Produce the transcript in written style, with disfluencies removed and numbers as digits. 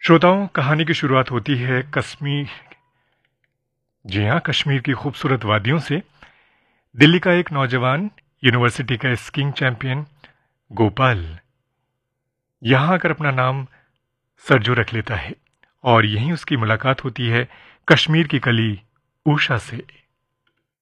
श्रोताओं, कहानी की शुरुआत होती है कश्मीर। जी हाँ, कश्मीर की खूबसूरत वादियों से। दिल्ली का एक नौजवान, यूनिवर्सिटी का स्कीइंग चैंपियन गोपाल यहाँ आकर अपना नाम सरजू रख लेता है और यहीं उसकी मुलाकात होती है कश्मीर की कली ऊषा से।